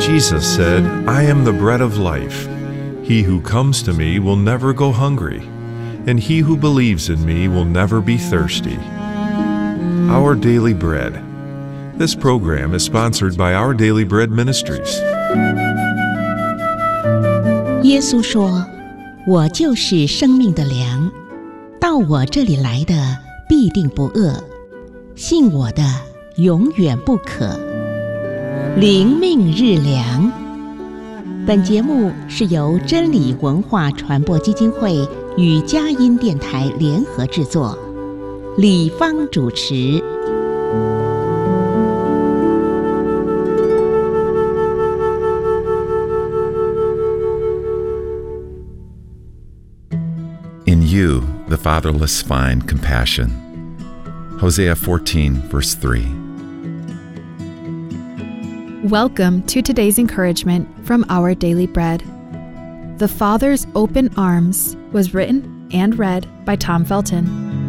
Jesus said, "I am the bread of life. He who comes to me will never go hungry, and he who believes in me will never be thirsty." Our Daily Bread. This program is sponsored by Our Daily Bread Ministries. 耶稣说：“我就是生命的粮，到我这里来的必定不饿，信我的永远不渴。”灵命日粮。本节目是由真理文化传播基金会与佳音电台联合制作，李芳主持。 In you, the fatherless find compassion. Hosea 14, verse 3. Welcome to today's encouragement from Our Daily Bread. The Father's Open Arms was written and read by Tom Felton.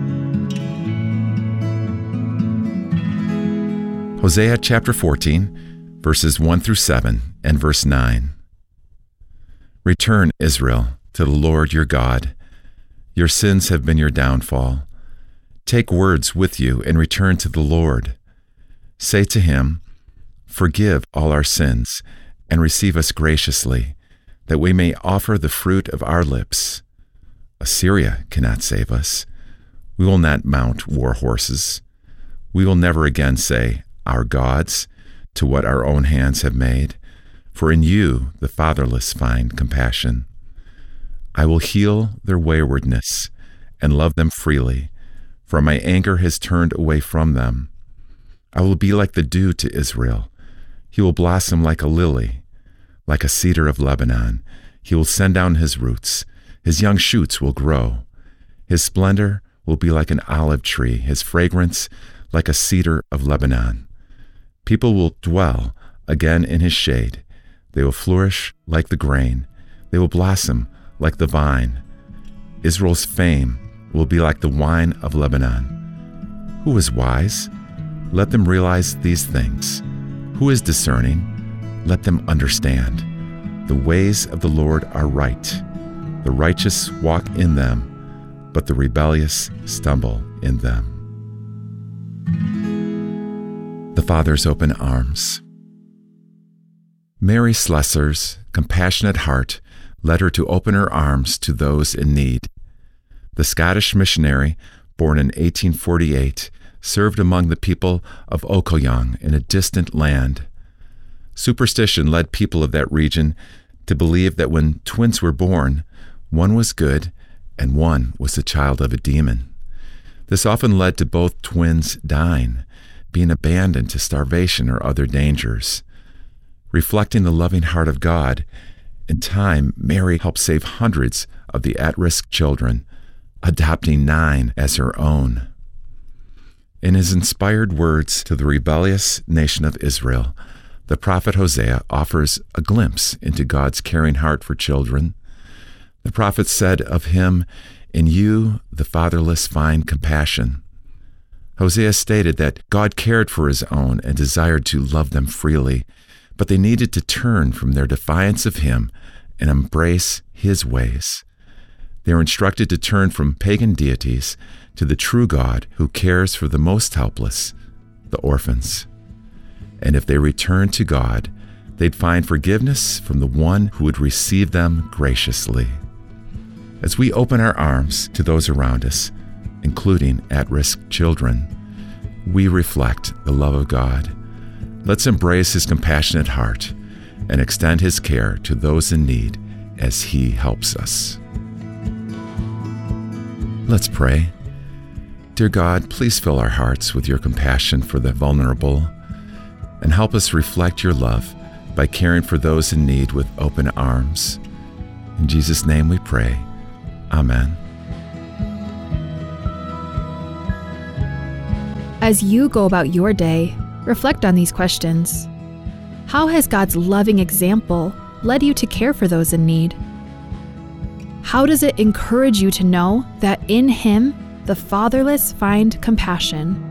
Hosea chapter 14, verses 1 through 7 and verse 9. Return, Israel, to the Lord your God. Your sins have been your downfall. Take words with you and return to the Lord. Say to him, "Forgive all our sins and receive us graciously, that we may offer the fruit of our lips." Assyria cannot save us. We will not mount war horses. We will never again say, "Our gods," to what our own hands have made. For in you the fatherless find compassion. I will heal their waywardness and love them freely, for my anger has turned away from them. I will be like the dew to Israel. He will blossom like a lily, like a cedar of Lebanon. He will send down his roots. His young shoots will grow. His splendor will be like an olive tree, his fragrance like a cedar of Lebanon. People will dwell again in his shade. They will flourish like the grain. They will blossom like the vine. Israel's fame will be like the wine of Lebanon. Who is wise? Let them realize these things. Who is discerning? Let them understand. The ways of the Lord are right. The righteous walk in them, but the rebellious stumble in them. The Father's Open Arms. Mary Slessor's compassionate heart led her to open her arms to those in need. The Scottish missionary, born in 1848, served among the people of Okoyong in a distant land. Superstition led people of that region to believe that when twins were born, one was good and one was the child of a demon. This often led to both twins dying, being abandoned to starvation or other dangers. Reflecting the loving heart of God, in time, Mary helped save hundreds of the at-risk children, adopting 9 as her own. In his inspired words to the rebellious nation of Israel, the prophet Hosea offers a glimpse into God's caring heart for children. The prophet said of him, "In you the fatherless find compassion." Hosea stated that God cared for his own and desired to love them freely, but they needed to turn from their defiance of him and embrace his ways. They are instructed to turn from pagan deities to the true God who cares for the most helpless, the orphans. And if they return to God, they'd find forgiveness from the one who would receive them graciously. As we open our arms to those around us, including at-risk children, we reflect the love of God. Let's embrace his compassionate heart and extend his care to those in need as he helps us. Let's pray. Dear God, please fill our hearts with your compassion for the vulnerable and help us reflect your love by caring for those in need with open arms. In Jesus' name we pray. Amen. As you go about your day, reflect on these questions. How has God's loving example led you to care for those in need? How does it encourage you to know that in Him, the fatherless find compassion?